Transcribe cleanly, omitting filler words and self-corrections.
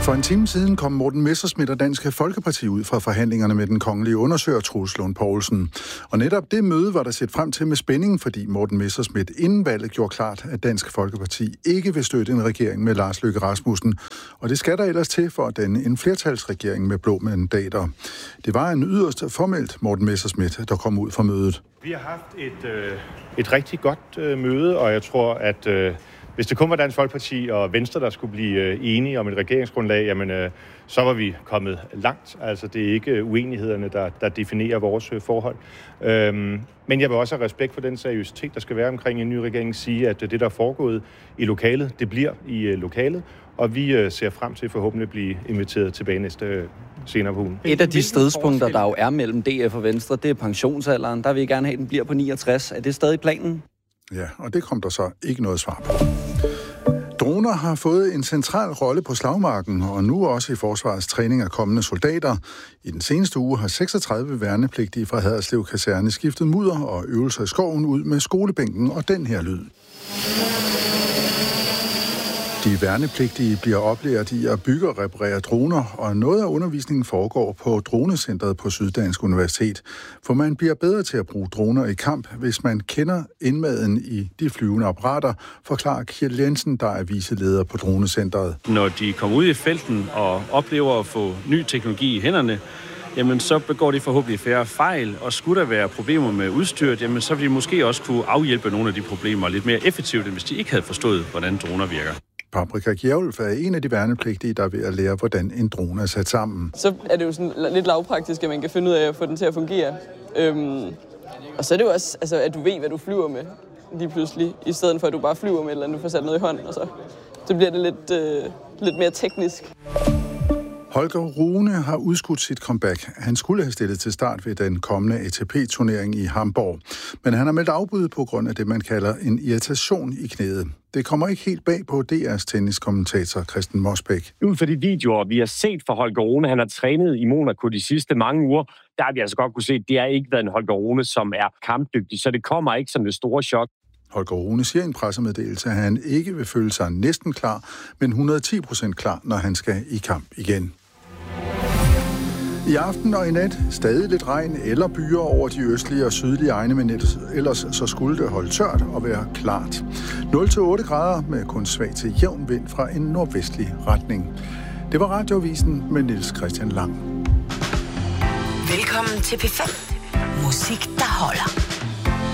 For en time siden kom Morten Messerschmidt og Dansk Folkeparti ud fra forhandlingerne med den kongelige undersøger Troels Lund Poulsen. Og netop det møde var der set frem til med spænding, fordi Morten Messerschmidt inden valget gjorde klart, at Dansk Folkeparti ikke vil støtte en regering med Lars Løkke Rasmussen. Og det skal der ellers til for at danne en flertalsregering med blå mandater. Det var en yderst formelt Morten Messerschmidt, der kom ud fra mødet. Vi har haft et rigtig godt møde, og jeg tror, at hvis det kun var Dansk Folkeparti og Venstre, der skulle blive enige om et regeringsgrundlag, jamen, så var vi kommet langt. Altså, det er ikke uenighederne, der definerer vores forhold. Men jeg vil også have respekt for den seriøsitet, der skal være omkring en ny regering, sige, at det, der er foregået i lokalet, det bliver i lokalet. Og vi ser frem til forhåbentlig at blive inviteret tilbage senere på ugen. Et af de stridspunkter, der jo er mellem DF og Venstre, det er pensionsalderen. Der vil I gerne have, at den bliver på 69. Er det stadig planen? Ja, og det kom der så ikke noget svar på. Droner har fået en central rolle på slagmarken, og nu også i forsvarets træning af kommende soldater. I den seneste uge har 36 værnepligtige fra Haderslev Kaserne skiftet mudder og øvelser i skoven ud med skolebænken og den her lyd. De værnepligtige bliver oplært i at bygge og reparere droner, og noget af undervisningen foregår på Dronecentret på Syddansk Universitet. For man bliver bedre til at bruge droner i kamp, hvis man kender indmaden i de flyvende apparater, forklarer Kjeld Jensen, der er viceleder på Dronecentret. Når de kommer ud i felten og oplever at få ny teknologi i hænderne, jamen så begår de forhåbentlig færre fejl, og skulle der være problemer med udstyret, jamen så vil de måske også kunne afhjælpe nogle af de problemer lidt mere effektivt, end hvis de ikke havde forstået, hvordan droner virker. Paprika Kjærulf er en af de værnepligtige, der er ved at lære, hvordan en drone er sat sammen. Så er det jo sådan lidt lavpraktisk, at man kan finde ud af at få den til at fungere. Og så er det jo også, altså, at du ved, hvad du flyver med lige pludselig, i stedet for at du bare flyver med, eller du får sat noget i hånden, og så bliver det lidt mere teknisk. Holger Rune har udskudt sit comeback. Han skulle have stillet til start ved den kommende ATP-turnering i Hamburg. Men han har meldt afbud på grund af det, man kalder en irritation i knæet. Det kommer ikke helt bag på DR's tenniskommentator Christian Mosbæk. Ud fra de videoer, vi har set fra Holger Rune, han har trænet i Monaco de sidste mange uger, der har vi altså godt kunne se, at det har ikke været en Holger Rune, som er kampdygtig, så det kommer ikke som det store chok. Holger Rune siger i en pressemeddelelse, at han ikke vil føle sig næsten klar, men 110% klar, når han skal i kamp igen. I aften og i nat stadig lidt regn eller byer over de østlige og sydlige egne, men ellers så skulle det holde tørt og være klart. 0-8 grader med kun svag til jævn vind fra en nordvestlig retning. Det var Radioavisen med Niels Christian Lang. Velkommen til P5. Musik, der holder.